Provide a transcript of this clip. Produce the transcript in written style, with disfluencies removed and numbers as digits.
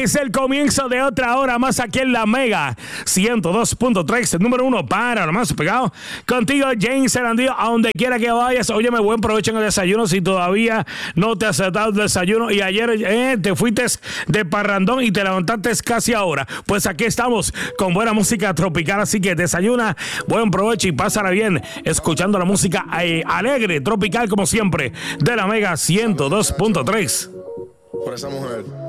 Es el comienzo de otra hora más aquí en la Mega 102.3, número 1 para lo más pegado. Contigo, James Sarandío, a donde quiera que vayas. Óyeme, buen provecho en el desayuno si todavía no te has dado el desayuno y ayer te fuiste de parrandón y te levantaste casi ahora. Pues aquí estamos con buena música tropical, así que desayuna, buen provecho y pásala bien escuchando la música alegre, tropical como siempre, de la Mega 102.3. Por esa mujer.